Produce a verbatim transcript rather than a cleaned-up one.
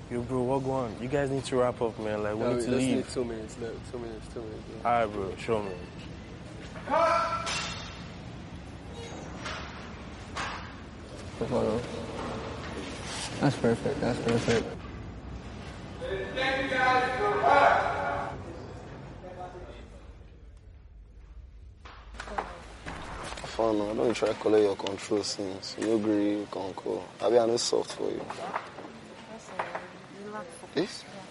Yo, bro, what go on? You guys need to wrap up, man. Like, we No, need to let's leave. need two minutes. No, two minutes, two minutes. Yeah. All right, bro. Show me. The photo. That's perfect. That's perfect. Thank you guys for that. Fun, I don't try to collect your control since you agree you can call. I mean, I know soft for you. That's all right. You like This? Yeah.